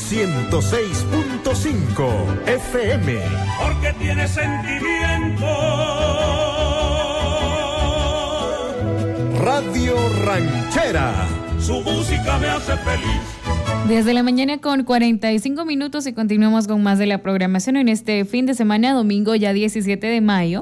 106.5 FM. Porque tiene sentimiento. Radio Ranchera. Su música me hace feliz. Desde la mañana con 45 minutos y continuamos con más de la programación en este fin de semana, domingo ya 17 de mayo.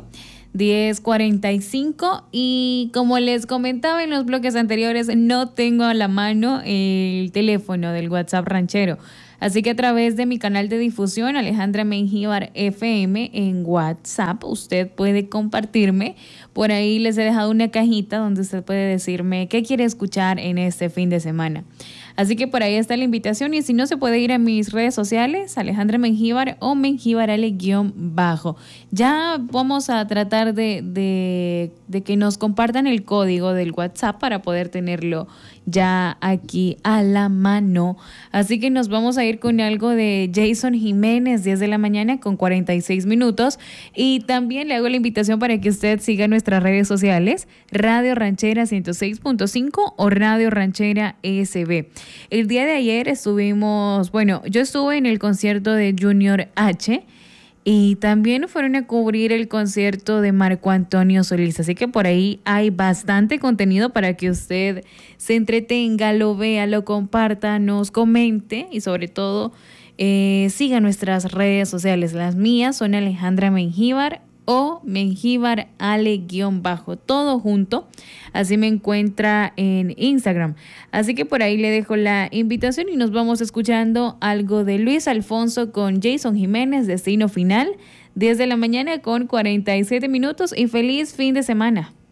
10:45 y como les comentaba en los bloques anteriores, no tengo a la mano el teléfono del WhatsApp ranchero. Así que a través de mi canal de difusión, Alejandra Mengíbar FM, en WhatsApp, usted puede compartirme. Por ahí les he dejado una cajita donde usted puede decirme qué quiere escuchar en este fin de semana. Así que por ahí está la invitación y si no se puede ir a mis redes sociales, Alejandra Mengíbar o Mengíbarale_bajo. Ya vamos a tratar de que nos compartan el código del WhatsApp para poder tenerlo ya aquí a la mano. Así que nos vamos a ir con algo de Jason Jiménez, 10 de la mañana con 46 minutos. Y también le hago la invitación para que usted siga nuestras redes sociales, Radio Ranchera 106.5 o Radio Ranchera SB. El día de ayer yo estuve en el concierto de Junior H y también fueron a cubrir el concierto de Marco Antonio Solís. Así que por ahí hay bastante contenido para que usted se entretenga, lo vea, lo comparta, nos comente y sobre todo siga nuestras redes sociales. Las mías son Alejandra Mengíbar o Mengíbar Ale_bajo, todo junto. Así me encuentra en Instagram. Así que por ahí le dejo la invitación y nos vamos escuchando algo de Luis Alfonso con Jason Jiménez, Destino Final, 10 de la mañana con 47 minutos y feliz fin de semana.